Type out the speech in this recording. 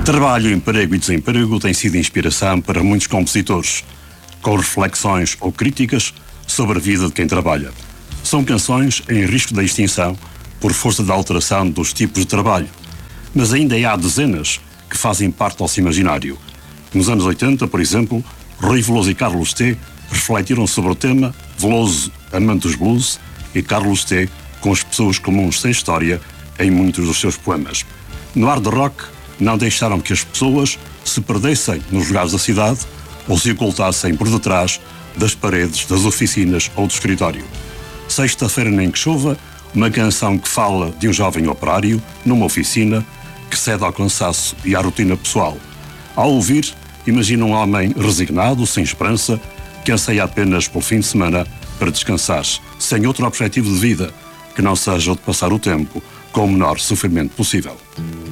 Trabalho, emprego e desemprego têm sido inspiração para muitos compositores, com reflexões ou críticas sobre a vida de quem trabalha. São canções em risco de extinção por força da alteração dos tipos de trabalho, mas ainda há dezenas que fazem parte do nosso imaginário. Nos anos 80, por exemplo, Rui Veloso e Carlos T. refletiram sobre o tema, Veloso, amante dos blues, e Carlos T. com as pessoas comuns sem história em muitos dos seus poemas. No hard rock, não deixaram que as pessoas se perdessem nos lugares da cidade ou se ocultassem por detrás das paredes das oficinas ou do escritório. Sexta-feira nem que chova, uma canção que fala de um jovem operário numa oficina que cede ao cansaço e à rotina pessoal. Ao ouvir, imagina um homem resignado, sem esperança, que anseia apenas pelo fim de semana para descansar, sem outro objetivo de vida que não seja o de passar o tempo com o menor sofrimento possível.